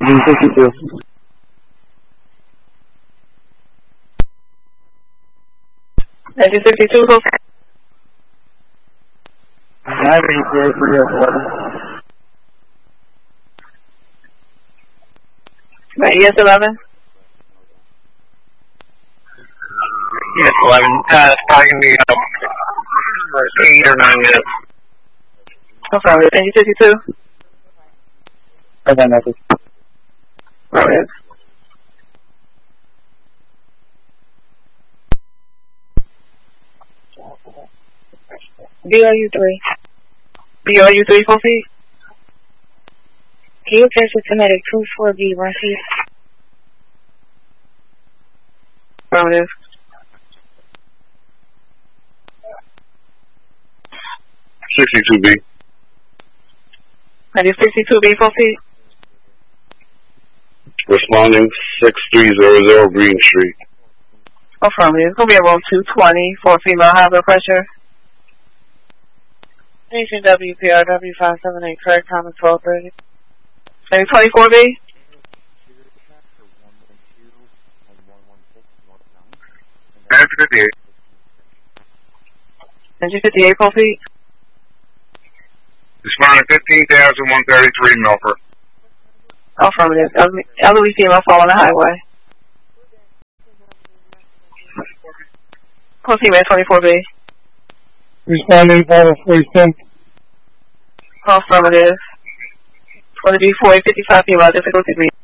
1962. Yes, 11. Yes, 11. It's probably going to be 8 or 9 minutes. Affirmative. 52. Okay, message. Affirmative. BRU3. BRU3, 4 feet. Can you catch the Medic 24B, 1 feet? Affirmative. 62B. 62B, 4 feet. Responding 6300 Green Street. Affirmative. It's going to be a room 220 for female high blood pressure. Station WPRW 578, correct time is 12:30. 24B. 58. 58, 4 feet. Responding 15,133 Milford. Affirmative. Elderly female fall on the highway. Call female 24B. Responding 546. Affirmative. It's going to be 455 female difficulty 3.